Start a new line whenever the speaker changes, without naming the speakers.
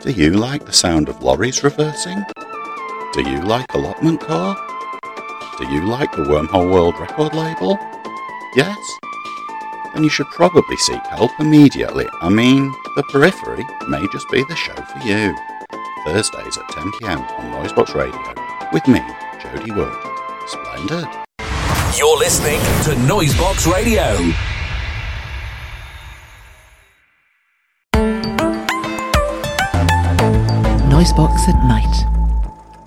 Do you like the sound of lorries reversing? Do you like Allotment Core? Do you like the Wormhole World record label? Yes? Then you should probably seek help immediately. I mean, The Periphery may just be the show for you. Thursdays at 10 PM on Noisebox Radio with me, Jody Wood. Splendid.
You're listening to Noisebox Radio.
Noisebox at night.